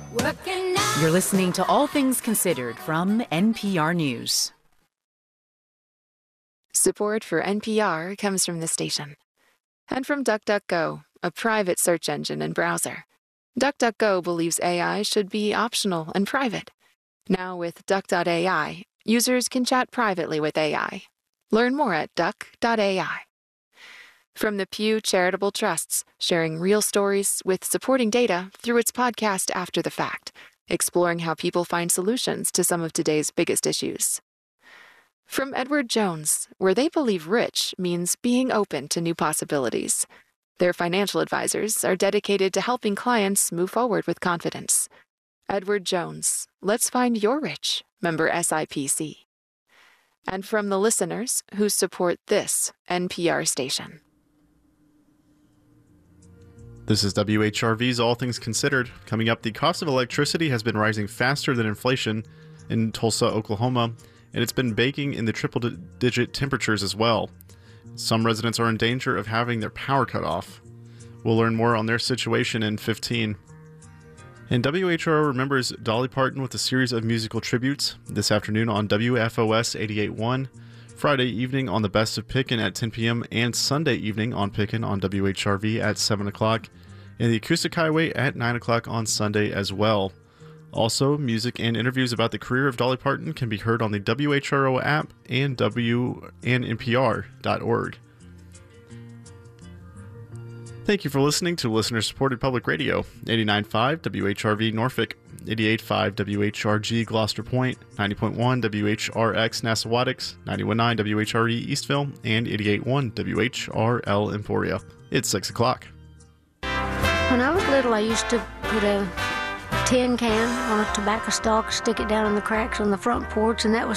You're listening to All Things Considered from NPR News. Support for NPR comes from the station and from DuckDuckGo, a private search engine and browser. DuckDuckGo believes AI should be optional and private. Now with Duck.ai, users can chat privately with AI. Learn more at Duck.ai. From the Pew Charitable Trusts, sharing real stories with supporting data through its podcast After the Fact, exploring how people find solutions to some of today's biggest issues. From Edward Jones, where they believe rich means being open to new possibilities. Their financial advisors are dedicated to helping clients move forward with confidence. Edward Jones, let's find your rich, member SIPC. And from the listeners who support this NPR station. This is WHRV's All Things Considered. Coming up, the cost of electricity has been rising faster than inflation in Tulsa, Oklahoma, and it's been baking in the triple-digit temperatures as well. Some residents are in danger of having their power cut off. We'll learn more on their situation in 15. And WHRO remembers Dolly Parton with a series of musical tributes this afternoon on WFOS 88.1, Friday evening on the Best of Pickin at 10 p.m., and Sunday evening on Pickin on WHRV at 7 o'clock, and the Acoustic Highway at 9 o'clock on Sunday as well. Also, music and interviews about the career of Dolly Parton can be heard on the WHRO app and NPR.org. Thank you for listening to listener-supported public radio, 89.5 WHRV Norfolk, 88.5 WHRG Gloucester Point, 90.1 WHRX Nassawadox, 91.9 WHRE Eastville, and 88.1 WHRL Emporia. It's 6 o'clock. When I was little, I used to put a tin can on a tobacco stalk, stick it down in the cracks on the front porch, and that was